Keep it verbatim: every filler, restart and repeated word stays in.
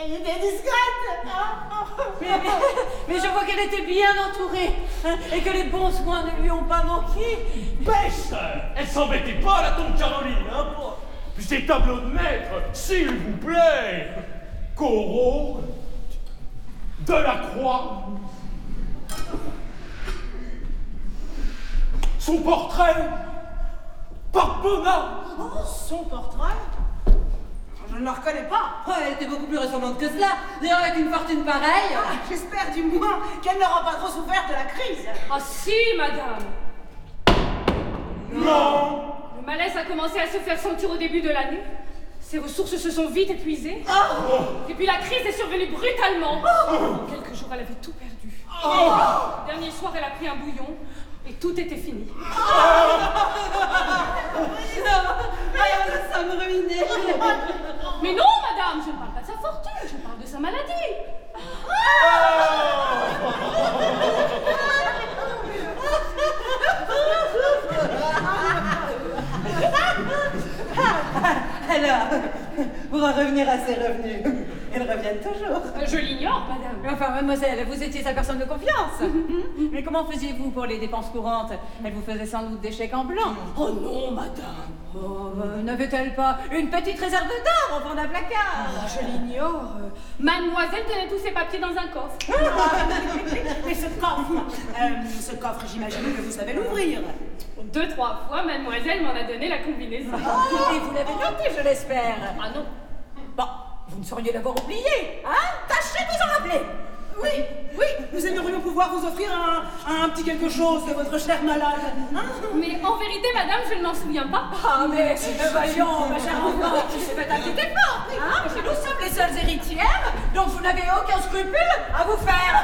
Elle était discrète. mais, mais, mais je vois qu'elle était bien entourée, hein, et que les bons soins ne lui ont pas manqué. Peste! Elle s'embêtait pas, la tante Caroline, hein? Puis ces tableaux de maître, s'il vous plaît! Corot, Delacroix, son portrait, Parbona. Oh, son portrait? Je ne la reconnais pas. Oh, elle était beaucoup plus ressemblante que cela. D'ailleurs, avec une fortune pareille. Ah, j'espère du moins qu'elle n'aura pas trop souffert de la crise. Ah si, madame. Non! Le malaise a commencé à se faire sentir au début de l'année. Ses ressources se sont vite épuisées. Oh. Et puis la crise est survenue brutalement. Oh. En quelques jours, elle avait tout perdu. Oh. Le dernier soir, elle a pris un bouillon et tout était fini. Ça me ruinait. Mais non, madame, je ne parle pas de sa fortune, je parle de sa maladie. Alors, pour en revenir à ses revenus, ils reviennent toujours. Je l'ignore, madame. Enfin, mademoiselle, vous étiez sa personne de confiance. Mais comment faisiez-vous pour les dépenses courantes? Elle vous faisait sans doute des chèques en blanc. Oh non, madame. Oh, euh, n'avait-elle pas une petite réserve d'or au fond d'un placard? Ah, je l'ignore. Mademoiselle tenait tous ses papiers dans un coffre. Mais ce coffre, euh, ce coffre, j'imagine que vous savez l'ouvrir. Deux, trois fois, mademoiselle m'en a donné la combinaison. Oh, et vous l'avez noté, je l'espère. Ah non. Bon, vous ne sauriez l'avoir oublié, hein? Tâchez de vous en rappeler. Oui, oui, nous aimerions pouvoir vous offrir un, un petit quelque chose de votre cher malade. Hein? Mais en vérité, madame, je ne m'en souviens pas. Ah, mais euh, voyons, ma chère enfant, faites un petit effort, hein? Nous sommes les seules héritières, donc vous n'avez aucun scrupule à vous faire